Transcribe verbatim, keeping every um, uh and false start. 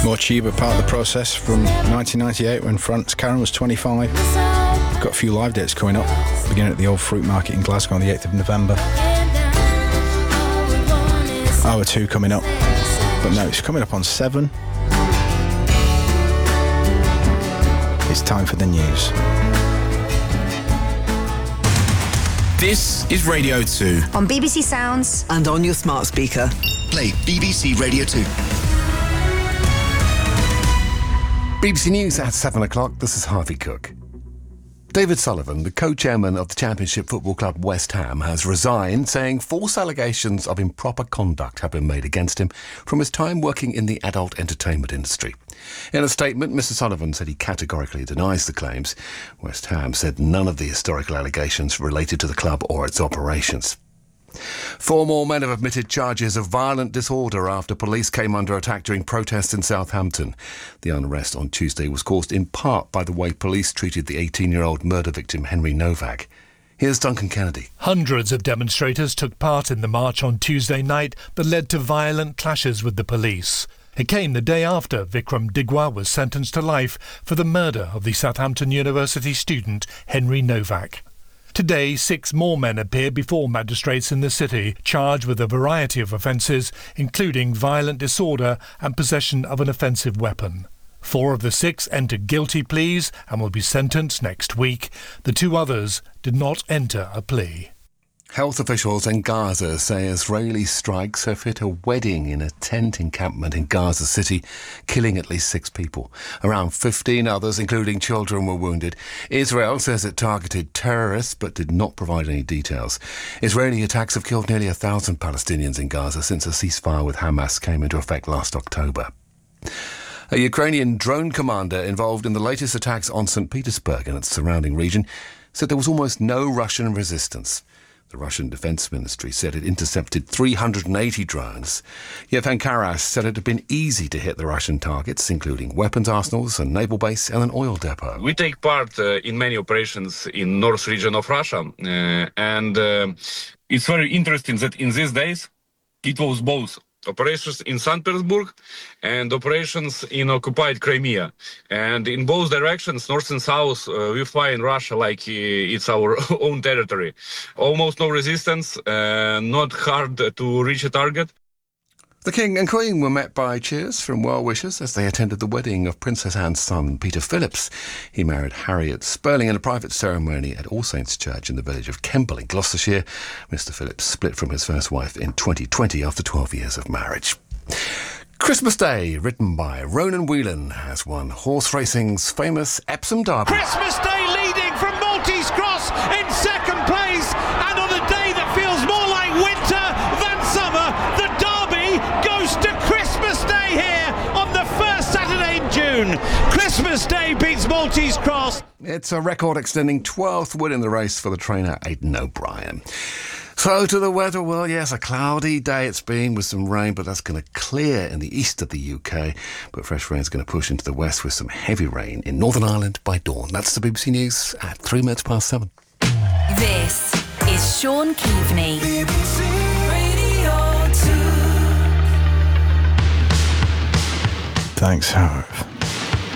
More Chiba, part of the process from nineteen ninety-eight when France Karen was twenty-five. Got a few live dates coming up, beginning at the Old Fruit Market in Glasgow on the eighth of November. Hour two coming up, but no, it's coming up on seven. It's time for the news. This is Radio two. On B B C Sounds. And on your smart speaker. Play B B C Radio two. B B C News at seven o'clock. This is Harvey Cook. David Sullivan, the co-chairman of the Championship football club West Ham, has resigned, saying false allegations of improper conduct have been made against him from his time working in the adult entertainment industry. In a statement, Mister Sullivan said he categorically denies the claims. West Ham said none of the historical allegations related to the club or its operations. Four more men have admitted charges of violent disorder after police came under attack during protests in Southampton. The unrest on Tuesday was caused in part by the way police treated the eighteen-year-old murder victim Henry Novak. Here's Duncan Kennedy. Hundreds of demonstrators took part in the march on Tuesday night that led to violent clashes with the police. It came the day after Vikram Digwa was sentenced to life for the murder of the Southampton University student Henry Novak. Today, six more men appeared before magistrates in the city, charged with a variety of offences, including violent disorder and possession of an offensive weapon. Four of the six entered guilty pleas and will be sentenced next week. The two others did not enter a plea. Health officials in Gaza say Israeli strikes have hit a wedding in a tent encampment in Gaza City, killing at least six people. Around fifteen others, including children, were wounded. Israel says it targeted terrorists but did not provide any details. Israeli attacks have killed nearly a thousand Palestinians in Gaza since a ceasefire with Hamas came into effect last October. A Ukrainian drone commander involved in the latest attacks on Saint Petersburg and its surrounding region said there was almost no Russian resistance. The Russian Defense Ministry said it intercepted three hundred eighty drones. Yevhen Karas said it had been easy to hit the Russian targets, including weapons arsenals, a naval base and an oil depot. We take part uh, in many operations in north region of Russia, uh, and uh, it's very interesting that in these days it was both operations in Saint Petersburg and operations in occupied Crimea. And in both directions, north and south, uh, we fly in Russia like uh, it's our own territory. Almost no resistance, uh, not hard to reach a target. The King and Queen were met by cheers from well-wishers as they attended the wedding of Princess Anne's son, Peter Phillips. He married Harriet Spurling in a private ceremony at All Saints Church in the village of Kemble in Gloucestershire. Mister Phillips split from his first wife in twenty twenty after twelve years of marriage. Christmas Day, written by Ronan Whelan, has won horse racing's famous Epsom Derby. Christmas Day leading from Maltese Cross in second place, and on a day that feels more like winter than summer, the Derby goes to Christmas Day here on the first Saturday in June. Christmas Day beats Maltese Cross. It's a record-extending twelfth win in the race for the trainer Aidan O'Brien. So to the weather, well, yes, a cloudy day it's been with some rain, but that's going to clear in the east of the U K. But fresh rain's going to push into the west with some heavy rain in Northern Ireland by dawn. That's the B B C News at three minutes past seven. This is Sean Keaveney. B B C Radio two. Thanks, Harv.